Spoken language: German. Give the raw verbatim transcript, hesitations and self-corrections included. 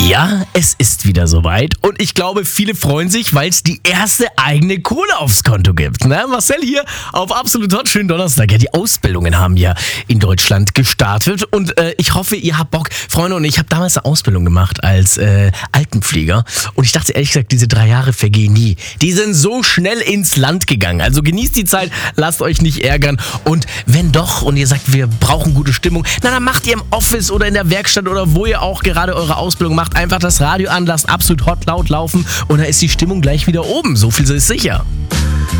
Ja, es ist wieder soweit und ich glaube, viele freuen sich, weil es die erste eigene Kohle aufs Konto gibt. Ne? Marcel hier auf Absolut Hot, schönen Donnerstag. Ja, die Ausbildungen haben ja in Deutschland gestartet und äh, ich hoffe, ihr habt Bock. Freunde, und ich habe damals eine Ausbildung gemacht als äh, Altenpfleger und ich dachte ehrlich gesagt, diese drei Jahre vergehen nie. Die sind so schnell ins Land gegangen. Also genießt die Zeit, lasst euch nicht ärgern und wenn doch und ihr sagt, wir brauchen gute Stimmung, na dann macht ihr im Office oder in der Werkstatt oder wo ihr auch gerade eure Ausbildung macht, einfach das Radio an, lasst Absolut Hot laut laufen und dann ist die Stimmung gleich wieder oben. So viel ist sicher.